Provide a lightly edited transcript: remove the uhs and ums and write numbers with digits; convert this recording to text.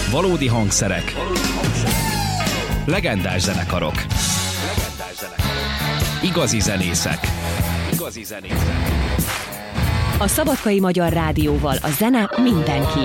Valódi hangszerek. Legendás zenekarok. Igazi zenészek. A Szabadkai Magyar Rádióval a zene mindenki.